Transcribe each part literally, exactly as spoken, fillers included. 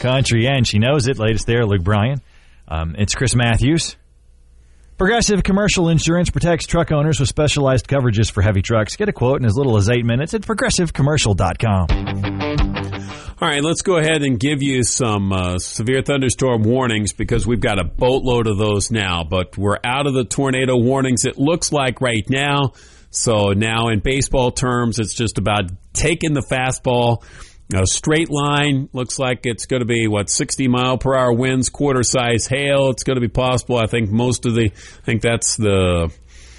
country, and she knows it. Latest there, Luke Bryan. Um, it's Chris Matthews. Progressive Commercial Insurance protects truck owners with specialized coverages for heavy trucks. Get a quote in as little as eight minutes at progressive commercial dot com. All right, let's go ahead and give you some uh, severe thunderstorm warnings because we've got a boatload of those now, but we're out of the tornado warnings, it looks like right now. So now in baseball terms, it's just about taking the fastball. A straight line looks like it's going to be, what, sixty mile per hour winds, quarter size hail. It's going to be possible. I think most of the, I think that's the,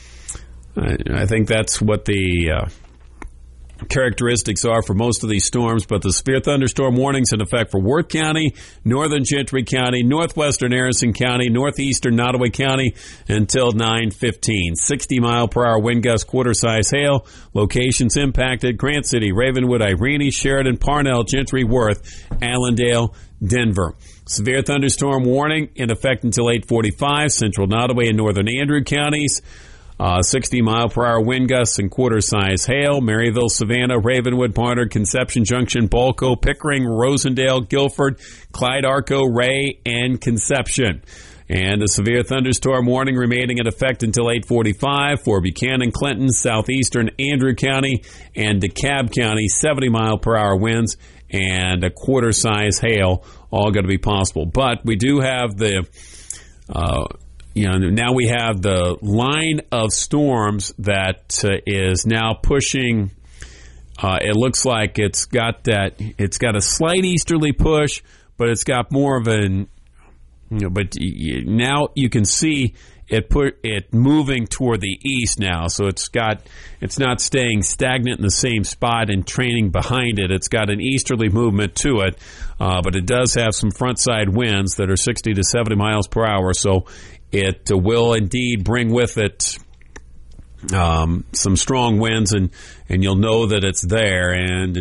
I think that's what the uh, characteristics are for most of these storms. But the severe thunderstorm warnings in effect for Worth County, northern Gentry County, northwestern Harrison County, northeastern Nottoway County until nine fifteen. sixty mile per hour wind gust, quarter size hail. Locations impacted: Grant City, Ravenwood, Irene, Sheridan, Parnell, Gentry, Worth, Allendale, Denver. Severe thunderstorm warning in effect until eight forty-five. Central Nottoway and northern Andrew counties. Uh, sixty mile per hour wind gusts and quarter size hail. Maryville, Savannah, Ravenwood, Barnard, Conception Junction, Balco, Pickering, Rosendale, Guilford, Clyde, Arco, Ray, and Conception. And a severe thunderstorm warning remaining in effect until eight forty-five for Buchanan, Clinton, southeastern Andrew County, and DeKalb County. seventy mile per hour winds and a quarter size hail, all going to be possible. But we do have the uh, You know, now we have the line of storms that uh, is now pushing. Uh, it looks like it's got that. It's got a slight easterly push, but it's got more of an. You know, but now you can see it put it moving toward the east now. So it's got. It's not staying stagnant in the same spot and training behind it. It's got an easterly movement to it, uh, but it does have some front side winds that are sixty to seventy miles per hour. So it will indeed bring with it um, some strong winds, and, and you'll know that it's there. And